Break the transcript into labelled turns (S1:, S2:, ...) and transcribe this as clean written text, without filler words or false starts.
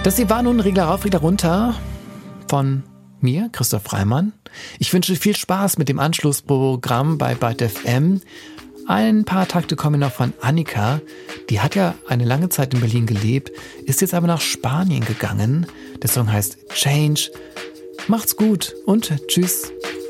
S1: Das hier war nun Regler rauf, Regler runter von mir, Christoph Reimann. Ich wünsche viel Spaß mit dem Anschlussprogramm bei Byte FM. Ein paar Takte kommen noch von Annika. Die hat ja eine lange Zeit in Berlin gelebt, ist jetzt aber nach Spanien gegangen. Der Song heißt Change. Macht's gut und tschüss.